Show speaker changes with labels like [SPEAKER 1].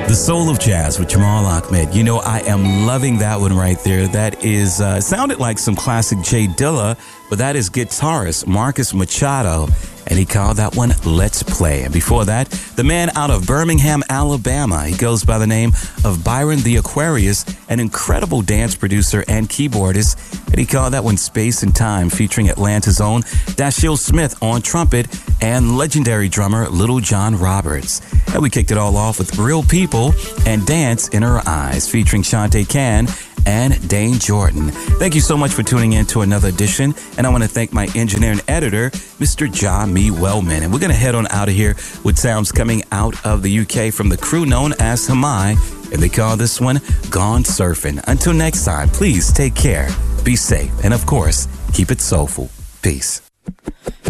[SPEAKER 1] The Soul of Jazz with Jamal Ahmed. You know, I am loving that one right there. That is, sounded like some classic Jay Dilla, but that is guitarist Marcus Machado, and he called that one Let's Play. And before that, the man out of Birmingham, Alabama, he goes by the name of Byron the Aquarius, an incredible dance producer and keyboardist, and he called that one Space and Time, featuring Atlanta's own Dashiell Smith on trumpet and legendary drummer Little John Roberts. And we kicked it all off with Real People and Dance in Her Eyes, featuring Shantae Cann and Dane Jordan. Thank you so much for tuning in to another edition, and I want to thank my engineer and editor, Mr. John Me Wellman. And we're going to head on out of here with sounds coming out of the UK from the crew known as Hamai, and they call this one Gone Surfing. Until next time, please take care, be safe, and of course, keep it soulful. Peace.